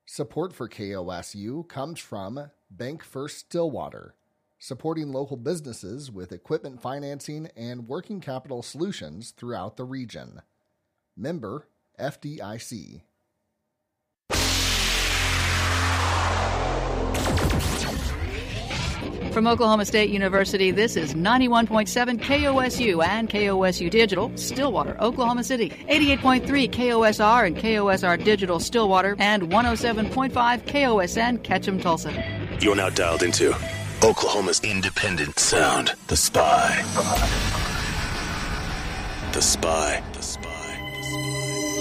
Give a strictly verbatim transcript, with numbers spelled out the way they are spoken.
Support for K O S U comes from Bank First Stillwater, supporting local businesses with equipment financing and working capital solutions throughout the region. Member F D I C. From Oklahoma State University, this is ninety-one point seven K O S U and K O S U Digital, Stillwater, Oklahoma City. eighty-eight point three K O S R and K O S R Digital, Stillwater, and one oh seven point five K O S N, Ketchum, Tulsa. You're now dialed into Oklahoma's independent sound, The Spy. The Spy. The Spy.